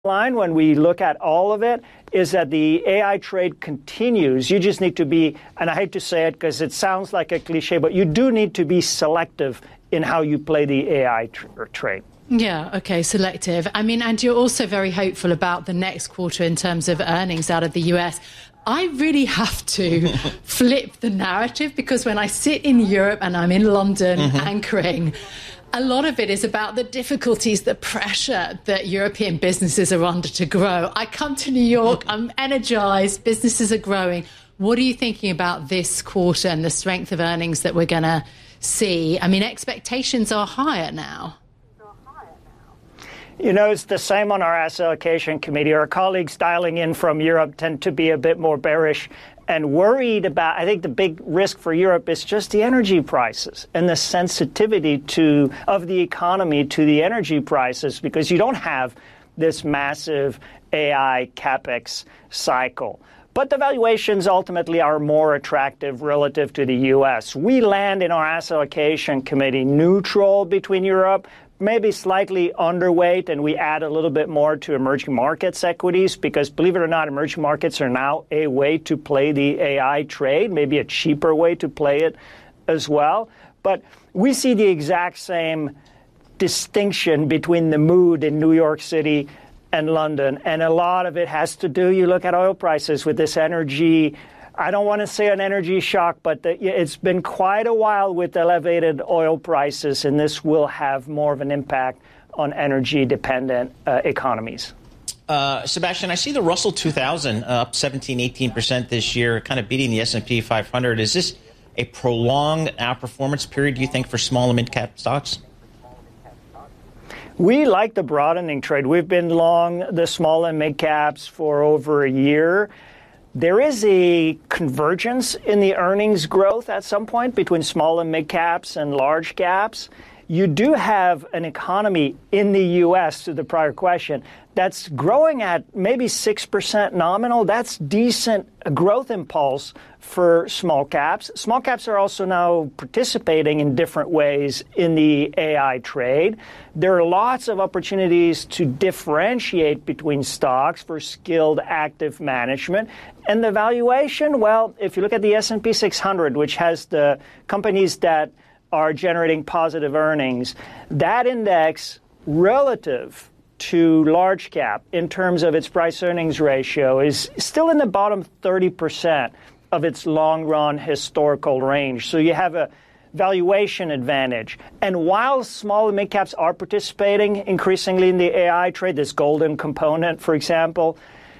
line when we look at all of it is that the AI trade continues. You just need to be, and I hate to say it because it sounds like a cliche, but you do need to be selective in how you play the AI trade. Yeah, okay, selective. I mean, and you're also very hopeful about the next quarter in terms of earnings out of the US. I really have to flip the narrative because when I sit in Europe and I'm in London anchoring, a lot of it is about the difficulties, the pressure that European businesses are under to grow. I come to New York, I'm energized, businesses are growing. What are you thinking about this quarter and the strength of earnings that we're going to see? I mean, expectations are higher now. You know, it's the same on our asset allocation committee. Our colleagues dialing in from Europe tend to be a bit more bearish and worried about, I think the big risk for Europe is just the energy prices and the sensitivity of the economy to the energy prices, because you don't have this massive AI capex cycle. But the valuations ultimately are more attractive relative to the U.S. We land in our asset allocation committee neutral between Europe, maybe slightly underweight, and we add a little bit more to emerging markets equities because, believe it or not, emerging markets are now a way to play the AI trade, maybe a cheaper way to play it as well. But we see the exact same distinction between the mood in New York City and London, and a lot of it has to do, you look at oil prices with this energy, I don't want to say an energy shock, but it's been quite a while with elevated oil prices, and this will have more of an impact on energy-dependent economies. Sebastian, I see the Russell 2000 up 17-18% this year, kind of beating the S&P 500. Is this a prolonged outperformance period, do you think, for small and mid-cap stocks? We like the broadening trade. We've been long the small and mid-caps for over a year. There is a convergence in the earnings growth at some point between small and mid caps and large caps. You do have an economy in the U.S., to the prior question, that's growing at maybe 6% nominal. That's decent growth impulse for small caps. Small caps are also now participating in different ways in the AI trade. There are lots of opportunities to differentiate between stocks for skilled active management. And the valuation, well, if you look at the S&P 600, which has the companies that are generating positive earnings, that index relative to large cap in terms of its price earnings ratio is still in the bottom 30% of its long run historical range. So you have a valuation advantage. And while small and mid caps are participating increasingly in the AI trade, this golden component, for example,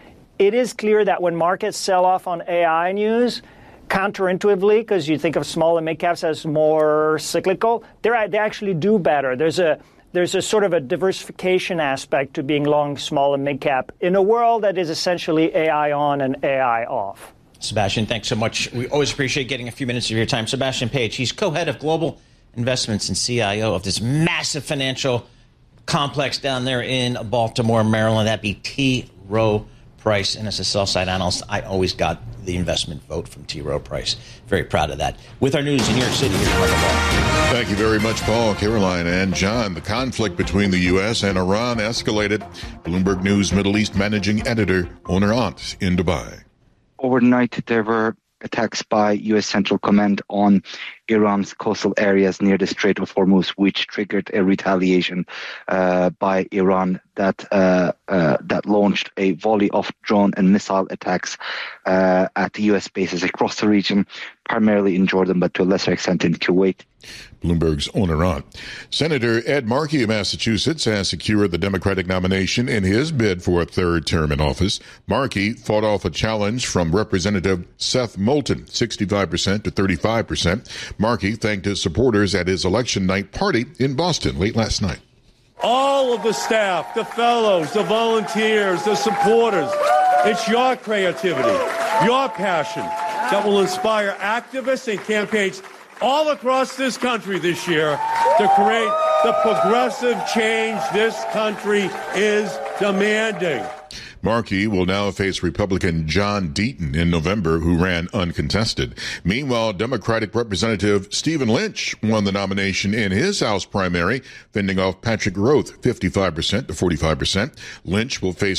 it is clear that when markets sell off on AI news, counterintuitively, because you think of small and mid caps as more cyclical, they actually do better. There's a sort of a diversification aspect to being long small and mid cap in a world that is essentially AI on and AI off. Sebastian, thanks so much. We always appreciate getting a few minutes of your time. Sebastian Page, he's co-head of global investments and CIO of this massive financial complex down there in Baltimore, Maryland. That'd be T. Rowe Price. And as a sell-side analyst, I always got the investment vote from T. Rowe Price. Very proud of that. With our news in New York City, here's Michael Ball. Thank you very much, Paul, Caroline, and John. The conflict between the U.S. and Iran escalated. Bloomberg News Middle East managing editor Oner Ant in Dubai. Overnight, there were attacks by U.S. Central Command on Iran's coastal areas near the Strait of Hormuz, which triggered a retaliation by Iran that launched a volley of drone and missile attacks at U.S. bases across the region, primarily in Jordan, but to a lesser extent in Kuwait. Bloomberg's Oner Ant. Senator Ed Markey of Massachusetts has secured the Democratic nomination in his bid for a third term in office. Markey fought off a challenge from Representative Seth Moulton, 65% to 35%. Markey thanked his supporters at his election night party in Boston late last night. All of the staff, the fellows, the volunteers, the supporters, it's your creativity, your passion that will inspire activists and campaigns all across this country this year to create the progressive change this country is demanding. Markey will now face Republican John Deaton in November, who ran uncontested. Meanwhile, Democratic Representative Stephen Lynch won the nomination in his House primary, fending off Patrick Roth 55% to 45%. Lynch will face